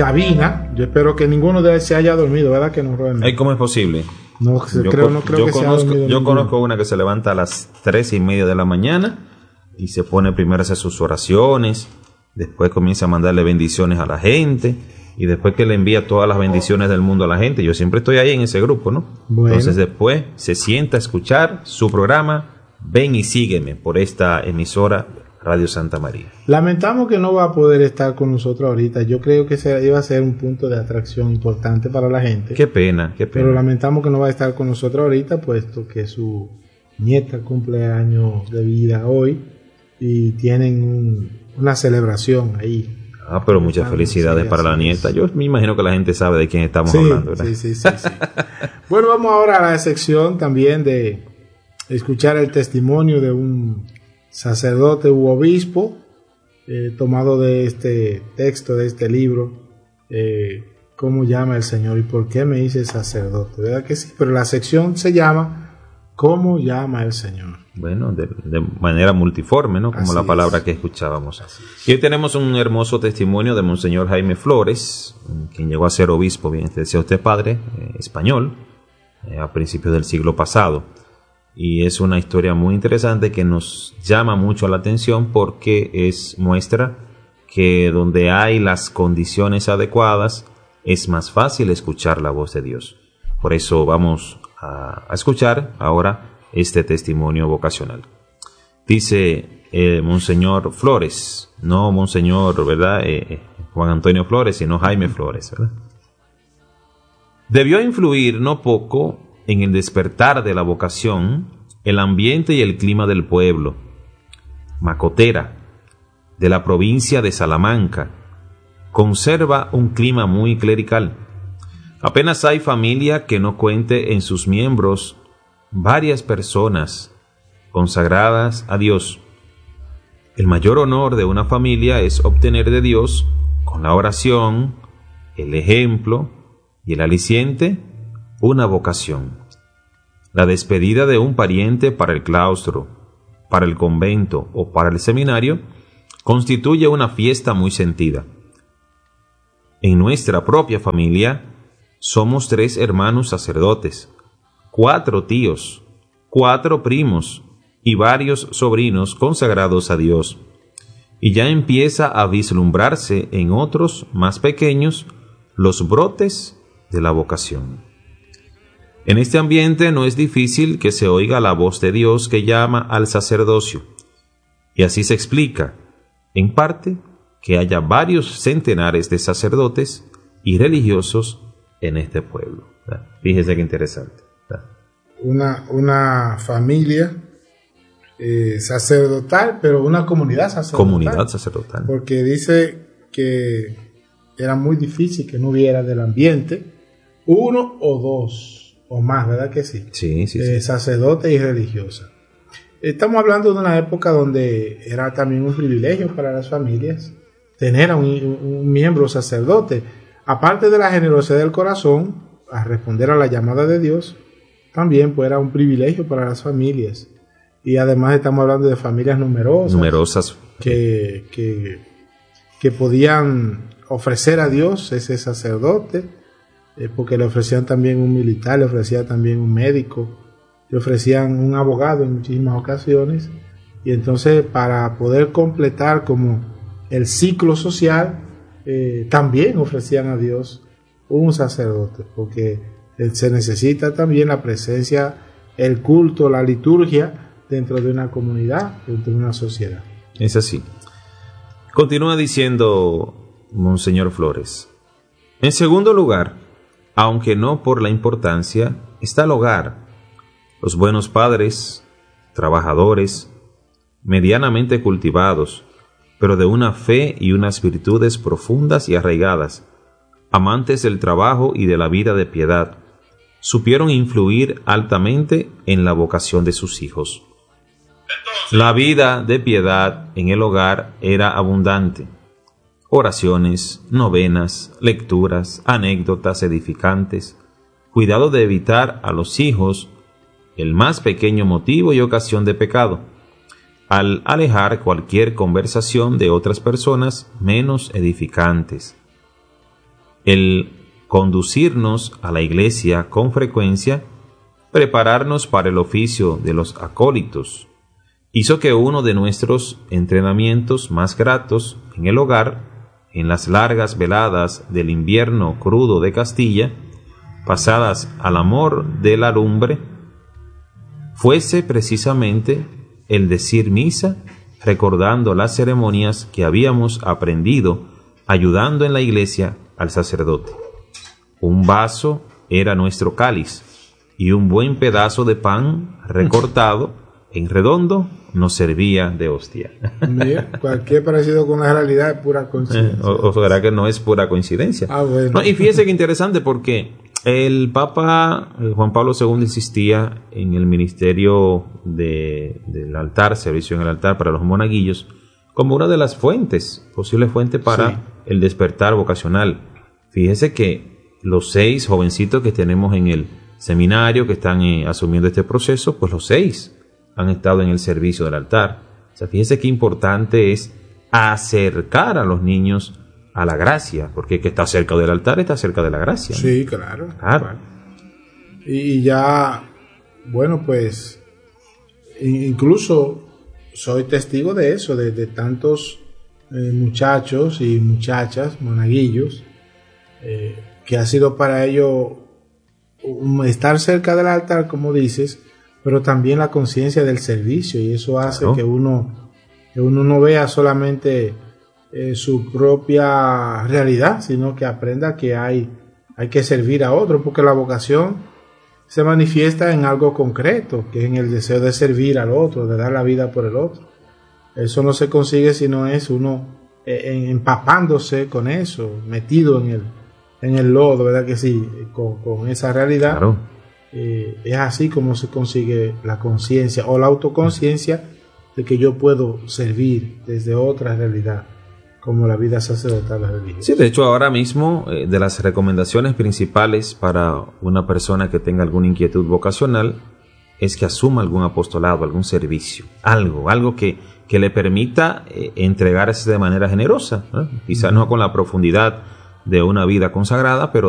cabina. Yo espero que ninguno de ellos se haya dormido, ¿verdad que no, Robert? ¿Y cómo es posible? No creo que se haya dormido. Yo conozco una que se levanta a las 3:30 de la mañana y se pone primero a hacer sus oraciones, después comienza a mandarle bendiciones a la gente y después que le envía todas las bendiciones del mundo a la gente. Yo siempre estoy ahí en ese grupo, ¿no? Bueno. Entonces después se sienta a escuchar su programa Ven y Sígueme por esta emisora Radio Santa María. Lamentamos que no va a poder estar con nosotros ahorita. Yo creo que iba a ser un punto de atracción importante para la gente. Qué pena. Pero lamentamos que no va a estar con nosotros ahorita, puesto que su nieta cumple años de vida hoy y tienen una celebración ahí. Pero muchas felicidades para la nieta. Yo me imagino que la gente sabe de quién estamos hablando, ¿verdad? Sí. Bueno, vamos ahora a la sección también de escuchar el testimonio de un sacerdote u obispo, tomado de este texto, de este libro, ¿cómo llama el Señor y por qué me hice sacerdote? ¿Verdad que sí? Pero la sección se llama ¿Cómo llama el Señor? Bueno, de manera multiforme, ¿no? Como Así la palabra es. que escuchábamos. Y hoy tenemos un hermoso testimonio de Monseñor Jaime Flores, quien llegó a ser obispo, bien decía usted, padre, español, a principios del siglo pasado. Y es una historia muy interesante que nos llama mucho la atención porque muestra que donde hay las condiciones adecuadas es más fácil escuchar la voz de Dios. Por eso vamos a escuchar ahora este testimonio vocacional. Dice Monseñor Flores, no Monseñor, ¿verdad? Juan Antonio Flores, sino Jaime Flores, ¿verdad? Debió influir no poco en el despertar de la vocación, el ambiente y el clima del pueblo. Macotera, de la provincia de Salamanca, conserva un clima muy clerical. Apenas hay familia que no cuente en sus miembros varias personas consagradas a Dios. El mayor honor de una familia es obtener de Dios, con la oración, el ejemplo y el aliciente, una vocación. La despedida de un pariente para el claustro, para el convento o para el seminario constituye una fiesta muy sentida. En nuestra propia familia somos 3 hermanos sacerdotes, 4 tíos, 4 primos y varios sobrinos consagrados a Dios, y ya empieza a vislumbrarse en otros más pequeños los brotes de la vocación. En este ambiente no es difícil que se oiga la voz de Dios que llama al sacerdocio, y así se explica, en parte, que haya varios centenares de sacerdotes y religiosos en este pueblo. Fíjese qué interesante. Una familia sacerdotal, pero una comunidad sacerdotal. Comunidad sacerdotal. Porque dice que era muy difícil que no hubiera del ambiente 1 o 2 o más, ¿verdad que sí? Sí. Sacerdotes y religiosas. Estamos hablando de una época donde era también un privilegio para las familias tener a un miembro sacerdote. Aparte de la generosidad del corazón, a responder a la llamada de Dios, también pues era un privilegio para las familias. Y además estamos hablando de familias numerosas que podían ofrecer a Dios ese sacerdote, porque le ofrecían también un militar, le ofrecían también un médico, le ofrecían un abogado en muchísimas ocasiones. Y entonces, para poder completar como el ciclo social, también ofrecían a Dios un sacerdote, porque se necesita también la presencia, el culto, la liturgia dentro de una comunidad, dentro de una sociedad. Es así. Continúa diciendo Monseñor Flores. En segundo lugar, aunque no por la importancia, está el hogar. Los buenos padres, trabajadores, medianamente cultivados, pero de una fe y unas virtudes profundas y arraigadas, amantes del trabajo y de la vida de piedad, supieron influir altamente en la vocación de sus hijos. La vida de piedad en el hogar era abundante. Oraciones, novenas, lecturas, anécdotas edificantes, cuidado de evitar a los hijos el más pequeño motivo y ocasión de pecado, al alejar cualquier conversación de otras personas menos edificantes. el conducirnos a la iglesia con frecuencia, prepararnos para el oficio de los acólitos, hizo que uno de nuestros entrenamientos más gratos en el hogar, en las largas veladas del invierno crudo de Castilla, pasadas al amor de la lumbre, fuese precisamente el decir misa, recordando las ceremonias que habíamos aprendido ayudando en la iglesia al sacerdote. Un vaso era nuestro cáliz y un buen pedazo de pan recortado en redondo nos servía de hostia. Mira, cualquier parecido con la realidad es pura coincidencia. ¿O será que no es pura coincidencia? Bueno. No, y fíjese que interesante, porque el Papa Juan Pablo II insistía en el ministerio del altar, servicio en el altar para los monaguillos, como una de las fuentes, posible fuente para el despertar vocacional. Fíjese que los 6 jovencitos que tenemos en el seminario que están asumiendo este proceso, pues los 6 han estado en el servicio del altar. O sea, fíjese qué importante es acercar a los niños a la gracia, porque el que está cerca del altar está cerca de la gracia, ¿no? Sí, claro. Y ya, bueno, pues, incluso soy testigo de eso, de tantos muchachos y muchachas, monaguillos, que ha sido para ellos estar cerca del altar, como dices, pero también la conciencia del servicio, y eso hace que uno no vea solamente su propia realidad, sino que aprenda que hay que servir a otro, porque la vocación se manifiesta en algo concreto, que es en el deseo de servir al otro, de dar la vida por el otro. Eso no se consigue si no es uno empapándose con eso, metido en el lodo, ¿verdad que sí? Con esa realidad. Claro. Es así como se consigue la conciencia o la autoconciencia de que yo puedo servir desde otra realidad, como la vida sacerdotal religiosa. Sí, de hecho ahora mismo de las recomendaciones principales para una persona que tenga alguna inquietud vocacional es que asuma algún apostolado, algún servicio, algo que le permita entregarse de manera generosa, ¿no? Quizás no con la profundidad de una vida consagrada, pero